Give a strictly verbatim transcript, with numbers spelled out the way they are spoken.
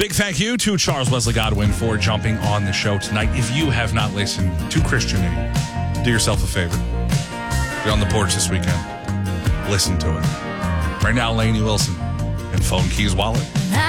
Big thank you to Charles Wesley Godwin for jumping on the show tonight. If you have not listened to Christian Aid, do yourself a favor. You're on the porch this weekend. Listen to it. Right now, Lainey Wilson and Phone Keys Wallet.